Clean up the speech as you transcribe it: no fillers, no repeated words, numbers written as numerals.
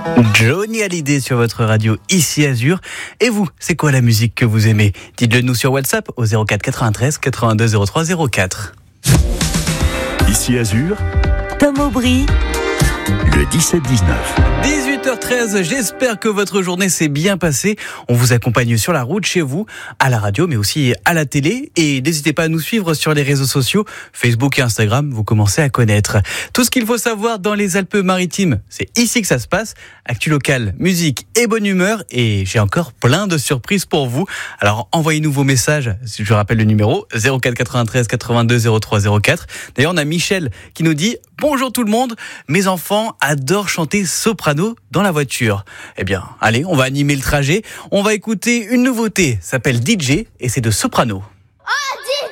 Johnny Hallyday sur votre radio ici Azur. Et vous, c'est quoi la musique que vous aimez? Dites-le nous sur WhatsApp au 04 93 82 03 04. Ici Azur, Tom Aubry, le 17-19. 18h13, j'espère que votre journée s'est bien passée. On vous accompagne sur la route, chez vous, à la radio, mais aussi à la télé. Et n'hésitez pas à nous suivre sur les réseaux sociaux, Facebook et Instagram, vous commencez à connaître. Tout ce qu'il faut savoir dans les Alpes-Maritimes, c'est ici que ça se passe. Actu locale, musique et bonne humeur. Et j'ai encore plein de surprises pour vous. Alors envoyez-nous vos messages, je rappelle le numéro 04 93 82 03 04. D'ailleurs, on a Michel qui nous dit « Bonjour tout le monde, mes enfants adorent chanter soprano dans la voiture. » Eh bien, allez, on va animer le trajet. On va écouter une nouveauté, ça s'appelle DJ et c'est de soprano. Oh, DJ!